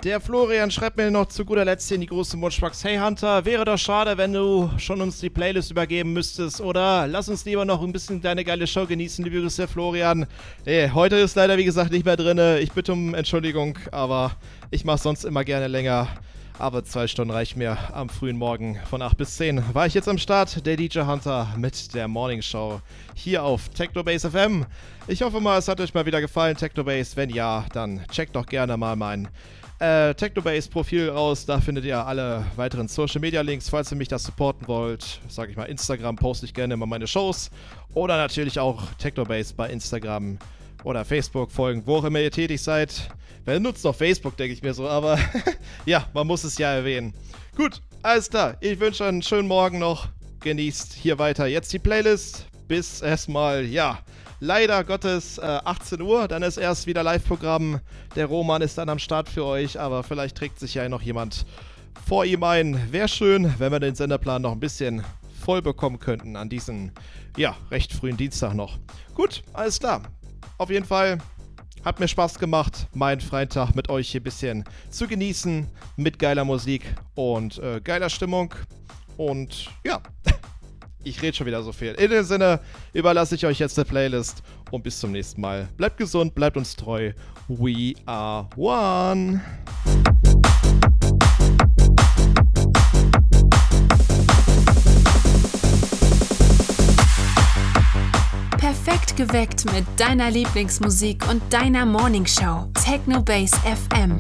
Der Florian schreibt mir noch zu guter Letzt hier in die große Mundschwachs. Hey Hunter, wäre doch schade, wenn du schon uns die Playlist übergeben müsstest. Oder lass uns lieber noch ein bisschen deine geile Show genießen, liebe Grüße, Florian. Nee, heute ist leider, wie gesagt, nicht mehr drin. Ich bitte um Entschuldigung, aber ich mache sonst immer gerne länger. Aber 2 Stunden reicht mir am frühen Morgen von 8 bis 10. War ich jetzt am Start, der DJ Hunter mit der Morning Show hier auf Technobase FM. Ich hoffe mal, es hat euch mal wieder gefallen, Technobase. Wenn ja, dann checkt doch gerne mal mein Technobase-Profil raus. Da findet ihr alle weiteren Social-Media-Links, falls ihr mich da supporten wollt. Sag ich mal, Instagram poste ich gerne immer meine Shows. Oder natürlich auch Technobase bei Instagram oder Facebook folgen, wo auch immer ihr tätig seid. Wer nutzt noch Facebook, denke ich mir so, aber ja, man muss es ja erwähnen. Gut, alles klar. Ich wünsche einen schönen Morgen noch. Genießt hier weiter jetzt die Playlist. Bis erstmal, ja, leider Gottes 18 Uhr. Dann ist erst wieder Live-Programm. Der Roman ist dann am Start für euch, aber vielleicht trägt sich ja noch jemand vor ihm ein. Wäre schön, wenn wir den Senderplan noch ein bisschen voll bekommen könnten an diesem, ja, recht frühen Dienstag noch. Gut, alles klar. Auf jeden Fall hat mir Spaß gemacht, meinen freien Tag mit euch hier ein bisschen zu genießen, mit geiler Musik und geiler Stimmung. Und ja, ich rede schon wieder so viel. In dem Sinne überlasse ich euch jetzt eine Playlist und bis zum nächsten Mal. Bleibt gesund, bleibt uns treu. We are one. Perfekt geweckt mit deiner Lieblingsmusik und deiner Morningshow. Technobase FM.